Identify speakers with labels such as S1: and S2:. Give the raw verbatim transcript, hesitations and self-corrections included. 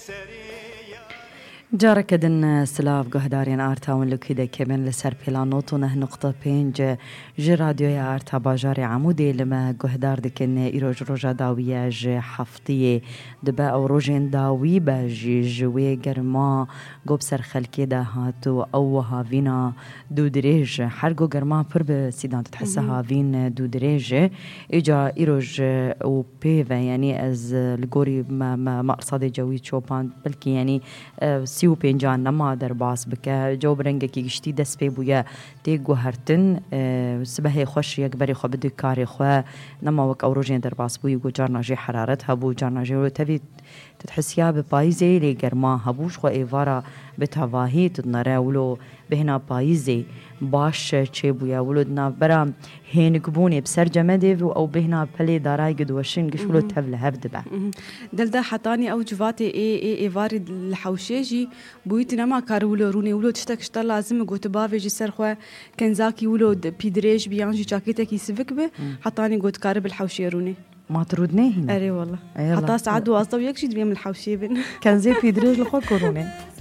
S1: جارك دن سلاف گهدارین آرتا ون لکیده که بین لسر پیلانوتو نه نقطه پنج جی رادیوی آرتا باجار عمودی لما گهدار دکن ایروج روژا داویه جی حفتی دبا او روژین داوی با جی جوی گرما گوب سر خلکی ده هاتو او هاوینا دو دریج حرگو گرما پر بسیدان تتحسه هاوین دو دریج ایجا ایروج او پیوه یعنی از لگوری ما, ما, ما ارصاد جوی چوپان بلکی یعنی سیو پنجان نما در باس بکه جو برنگه کی گشتی دست پی بویا تی گوهرتن سبه خوش یک بری خو بده کاری خو نما وک اوروجین در باس بوی گو جارنا جی حرارت هبو جارنا جی تبي تتحسيها ببايزي لي گرما هبوش خو ایوارا بتواهی تنره ولو بهنا بايزي باش چه بویا ولودنا برا هینگبونی بسر جمده و او بهنا پلی دارای گدوشین گشولو تبل هبدبه
S2: دلدا حتاني او جواتي اي اي اي وارد الحوشيجي بويت نما كار ولو روني ولو تشتكشت لازم قوت بافيجي سرخوا كنزاكي ولو بيدريج بيانجي جاكيتك يسفك به حتاني قوت كارب الحوشي روني
S1: ما ترودني هنا
S2: اري والله حتى سعد واصدو يكشي بيم الحوشي بن
S1: كان زي بيدريج لخو كوروني